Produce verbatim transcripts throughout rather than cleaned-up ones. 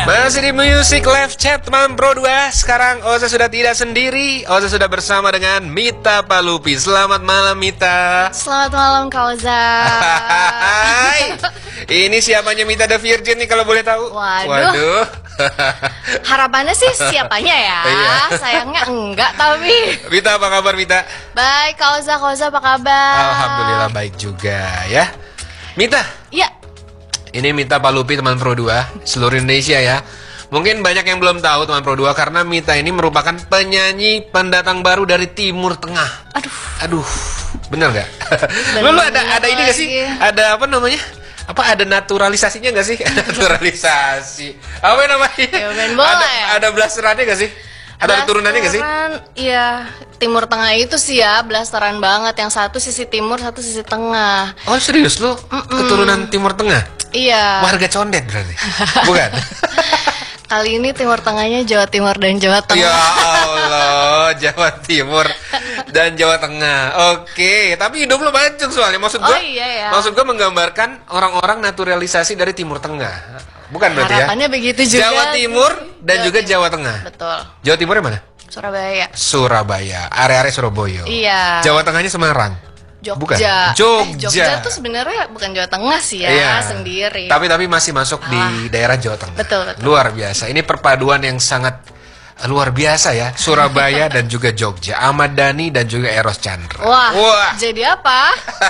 M. Masih di Music Live Chat teman Pro dua. Sekarang Oza sudah tidak sendiri. Oza sudah bersama dengan Mita Palupi. Selamat malam Mita. Selamat malam Kak Oza. Hai. Ini siapanya Mita The Virgin nih kalau boleh tahu? Waduh. Waduh. Harapannya sih siapanya ya. Iya. Sayangnya enggak tapi. Mita apa kabar Mita? Baik Kak Oza, Kak Oza apa kabar? Alhamdulillah baik juga ya. Mita. Iya. Ini Mita Palupi teman Pro dua seluruh Indonesia ya. Mungkin banyak yang belum tahu teman Pro dua karena Mita ini merupakan penyanyi pendatang baru dari Timur Tengah. Aduh. Aduh, bener nggak? Lu, lu ada ada ini nggak sih? Ada apa namanya? Apa ada naturalisasinya nggak sih? Naturalisasi. Apa namanya? Ya, main bola ada, ya? ada blasterannya nggak sih? Ada turunannya nggak sih? Iya, Timur Tengah itu sih ya blasteran banget. Yang satu sisi timur, satu sisi tengah. Oh serius lu? Mm-mm. Keturunan Timur Tengah? Iya. Warga Condet berarti? Bukan? Kali ini Timur Tengahnya Jawa Timur dan Jawa Tengah. Ya Allah, Jawa Timur dan Jawa Tengah. Oke, tapi hidup lu bancung soalnya. Maksud gua, Oh, iya ya. maksud gua menggambarkan orang-orang naturalisasi dari Timur Tengah. Bukan berarti ya? Harapannya begitu juga. Jawa Timur dan Jawa juga Timur. Jawa Tengah. Betul. Jawa Timurnya mana? Surabaya. Surabaya, area-area Surabaya. Iya. Jawa Tengahnya Semarang. Jogja. Bukan? Eh, Jogja. Jogja tuh sebenarnya bukan Jawa Tengah sih ya, Iya. sendiri. Tapi tapi masih masuk di Ah. daerah Jawa Tengah. Betul, betul. Luar biasa. Ini perpaduan yang sangat luar biasa ya. Surabaya dan juga Jogja. Ahmad Dhani dan juga Eros Chandra. Wah, Wah. jadi apa?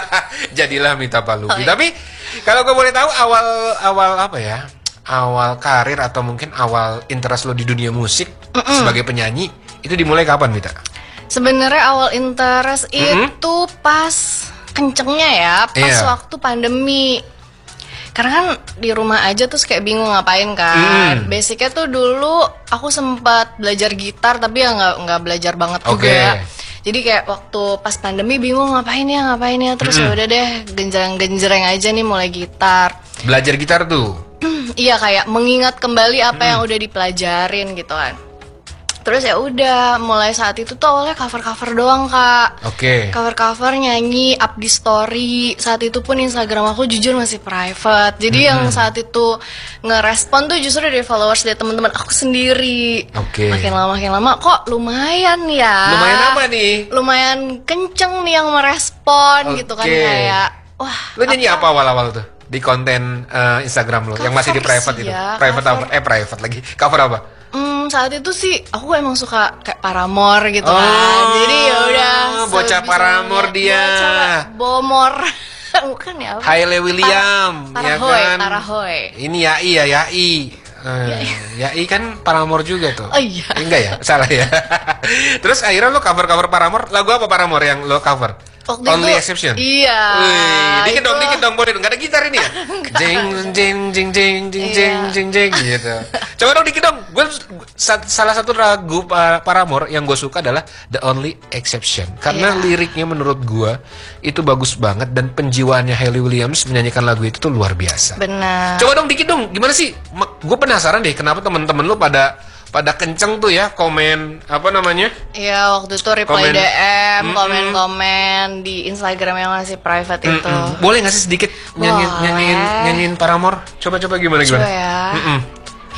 Jadilah Mita Palupi. Oh, iya. Tapi kalau gue boleh tahu awal awal apa ya? Awal karir atau mungkin awal interest lo di dunia musik Mm-mm. sebagai penyanyi itu dimulai kapan Mita? Sebenarnya awal interest Mm-mm. itu pas kencengnya ya, pas Iya. waktu pandemi. Karena kan di rumah aja terus kayak bingung ngapain kan. Mm. Basicnya tuh dulu aku sempat belajar gitar tapi ya nggak nggak belajar banget Oke. juga. Jadi kayak waktu pas pandemi bingung ngapain ya ngapain ya terus Mm-mm. ya udah deh genjreng-genjreng aja nih mulai gitar. Belajar gitar tuh. Iya kayak mengingat kembali apa yang udah dipelajarin gitu kan. Terus ya udah mulai saat itu tuh awalnya cover-cover doang kak. Oke. Cover-cover nyanyi up di story. Saat itu pun Instagram aku jujur masih private. Jadi yang saat itu ngerespon tuh justru dari followers dari teman-teman aku sendiri. Oke. Makin lama makin lama kok lumayan ya. Lumayan apa nih? Lumayan kenceng nih yang merespon gitu kan Oke. kayak wah. Lo nyanyi apa awal-awal tuh di konten eh, Instagram lo yang masih di Cover private sih itu? ya, Private cover. apa? Eh private lagi. Cover apa? Hmm, saat itu sih aku emang suka kayak Paramore gitu Oh, kan. Jadi ya udah bocah sebisanya. Paramore dia. Bocah Bomor. Bukan ya apa? Haile William, Tara- ya Tarahoy, kan? Tarahoy. Ini Yai ya, Yai. Eh, Yai kan Paramore juga tuh. Oh iya. Eh, enggak ya? Salah ya. Terus akhirnya lo cover-cover Paramore. Lagu apa Paramore yang lo cover? Waktu Only itu- Exception. Iya. Wih, dikit itu- dong, dikit dong, boleh dong. Gak ada gitar ini ya? Jeng, jeng, jeng, jeng, jeng, jeng, Iya. jeng, jeng, gitu. Coba dong dikit dong. Gue sa- salah satu lagu Pa- Paramore yang gue suka adalah The Only Exception. Karena Iya. liriknya menurut gue itu bagus banget dan penjiwaannya Hayley Williams menyanyikan lagu itu tuh luar biasa. Benar. Coba dong dikit dong, gimana sih? Gue penasaran deh kenapa teman-teman lu pada pada kenceng tuh ya komen apa namanya? Iya, waktu itu reply Komen. D M, Mm-mm. komen-komen di Instagram yang masih private itu. Mm-mm. Boleh nggak sih sedikit nyanyiin Boleh. nyanyiin nyanyiin Paramore? Coba-coba gimana Coba gimana? ya. Mm-mm.